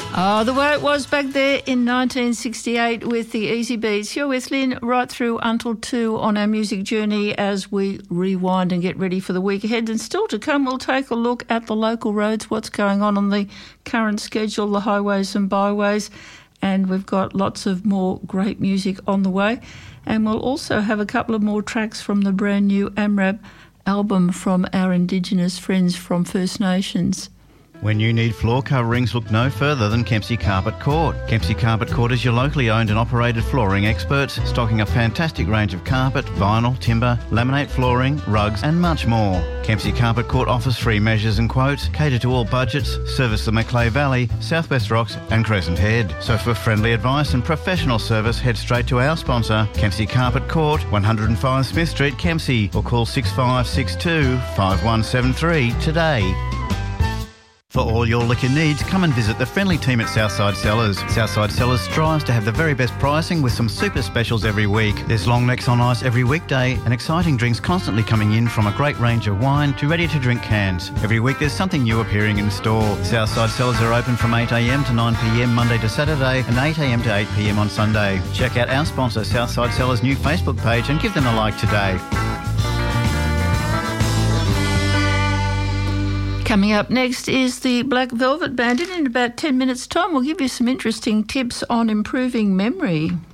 Oh, the way it was back there in 1968 with the Easy Beats. You're with Lynn right through until 2 on our music journey as we rewind and get ready for the week ahead. And still to come, we'll take a look at the local roads, what's going on the current schedule, the highways and byways. And we've got lots of more great music on the way. And we'll also have a couple of more tracks from the brand new AMRAP album from our Indigenous friends from First Nations. When you need floor coverings, look no further than Kempsey Carpet Court. Kempsey Carpet Court is your locally owned and operated flooring experts, stocking a fantastic range of carpet, vinyl, timber, laminate flooring, rugs and much more. Kempsey Carpet Court offers free measures and quotes, cater to all budgets, service the Macleay Valley, Southwest Rocks and Crescent Head. So for friendly advice and professional service, head straight to our sponsor, Kempsey Carpet Court, 105 Smith Street, Kempsey, or call 6562 5173 today. For all your liquor needs, come and visit the friendly team at Southside Cellars. Southside Cellars strives to have the very best pricing with some super specials every week. There's long necks on ice every weekday and exciting drinks constantly coming in, from a great range of wine to ready-to-drink cans. Every week there's something new appearing in store. Southside Cellars are open from 8am to 9pm Monday to Saturday and 8am to 8pm on Sunday. Check out our sponsor Southside Cellars' new Facebook page and give them a like today. Coming up next is the Black Velvet Band, and in about 10 minutes' time we'll give you some interesting tips on improving memory.